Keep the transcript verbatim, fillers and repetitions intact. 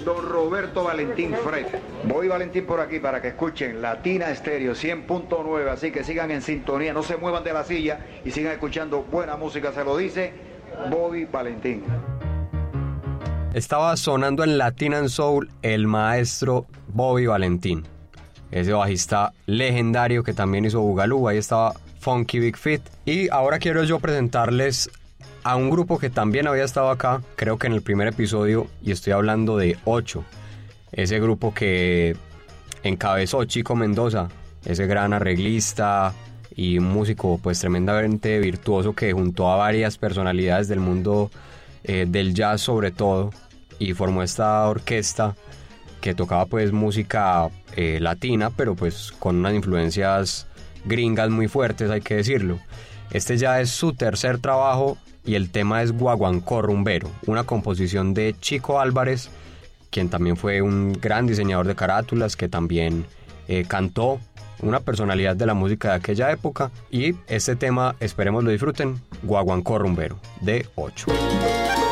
don Roberto Valentín Fred. Voy Valentín por aquí para que escuchen Latina Estéreo cien punto nueve, así que sigan en sintonía, no se muevan de la silla y sigan escuchando buena música, se lo dice Bobby Valentín. Estaba sonando en Latin and Soul el maestro Bobby Valentín, ese bajista legendario que también hizo Boogaloo. Ahí estaba Funky Big Feet. Y ahora quiero yo presentarles a un grupo que también había estado acá, creo que en el primer episodio, y estoy hablando de Ocho, ese grupo que encabezó Chico Mendoza, ese gran arreglista y un músico pues tremendamente virtuoso que juntó a varias personalidades del mundo eh, del jazz sobre todo, y formó esta orquesta que tocaba pues música eh, latina, pero pues con unas influencias gringas muy fuertes, hay que decirlo. Este ya es su tercer trabajo y el tema es Guaguancó Rumbero, una composición de Chico Álvarez, quien también fue un gran diseñador de carátulas, que también eh, cantó, una personalidad de la música de aquella época. Y este tema, esperemos lo disfruten, Guaguancó Rumbero, de Ocho.